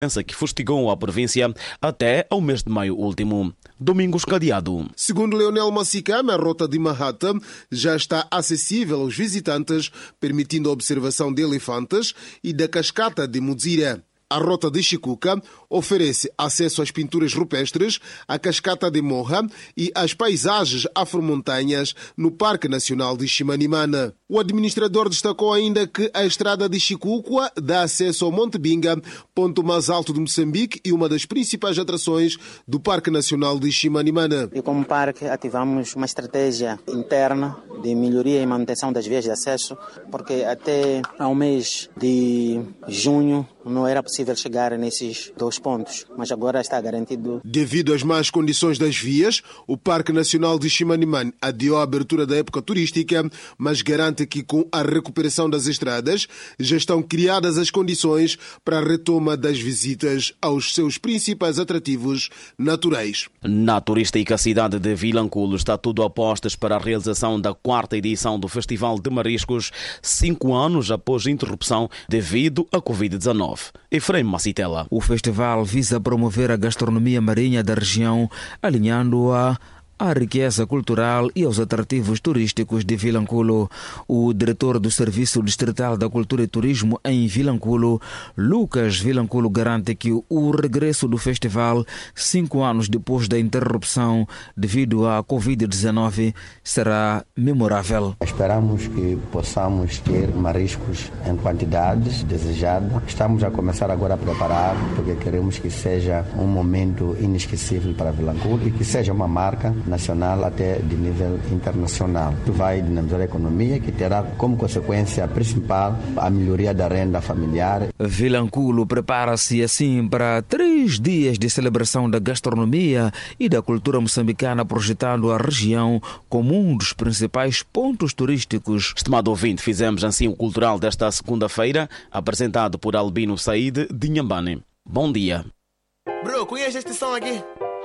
que fustigou a província até ao mês de maio último. Domingos Cadeado. Segundo Leonel Massicama, a rota de Mahata já está acessível aos visitantes, permitindo a observação de elefantes e da cascata de Muzira. A rota de Chicuca oferece acesso às pinturas rupestres, à cascata de Moha e às paisagens afromontanhas no Parque Nacional de Chimanimana. O administrador destacou ainda que a estrada de Chicuca dá acesso ao Monte Binga, ponto mais alto de Moçambique e uma das principais atrações do Parque Nacional de Chimanimana. E como parque ativamos uma estratégia interna de melhoria e manutenção das vias de acesso, porque até ao mês de junho não era possível chegar nesses 2 pontos, mas agora está garantido. Devido às más condições das vias, o Parque Nacional de Chimanimana adiou a abertura da época turística, mas garante que com a recuperação das estradas já estão criadas as condições para a retoma das visitas aos seus principais atrativos naturais. Na turística cidade de Vilanculo está tudo a postos para a realização da 4ª edição do Festival de Mariscos, 5 anos após interrupção devido à Covid-19. Efraim Macitela. O festival visa promover a gastronomia marinha da região, alinhando-a à riqueza cultural e aos atrativos turísticos de Vilanculo. O diretor do Serviço Distrital da Cultura e Turismo em Vilanculo, Lucas Vilanculo, garante que o regresso do festival, 5 anos depois da interrupção devido à Covid-19, será memorável. Esperamos que possamos ter mariscos em quantidades desejadas. Estamos a começar agora a preparar, porque queremos que seja um momento inesquecível para Vilanculo e que seja uma marca nacional até de nível internacional. Isso vai dinamizar a economia, que terá como consequência principal a melhoria da renda familiar. Vilanculo prepara-se assim para 3 dias de celebração da gastronomia e da cultura moçambicana, projetando a região como um dos principais pontos turísticos. Estimado ouvinte, fizemos assim o cultural desta segunda-feira, apresentado por Albino Said de Nhambane. Bom dia. Bro, conhece este som aqui?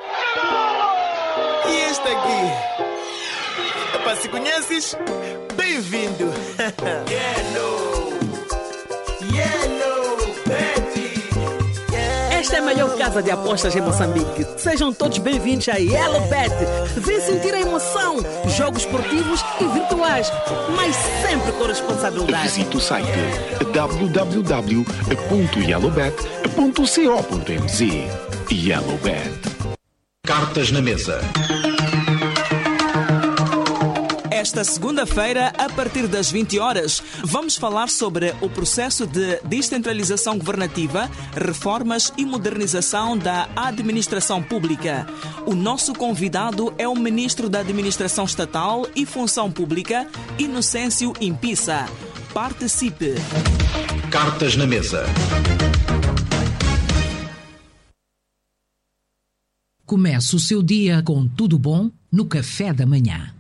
E este aqui? Epá, se conheces, bem-vindo! Yellow Betty! Esta é a maior casa de apostas em Moçambique. Sejam todos bem-vindos a Yellow Bet. Vem sentir a emoção, jogos esportivos e virtuais, mas sempre com responsabilidade. Visite o site www.yellowbet.co.mz. Yellow Bet. Cartas na mesa. Esta segunda-feira, a partir das 20 horas, vamos falar sobre o processo de descentralização governativa, reformas e modernização da administração pública. O nosso convidado é o Ministro da Administração Estatal e Função Pública, Inocêncio Impissa. Participe! Cartas na mesa. Comece o seu dia com tudo bom no café da manhã.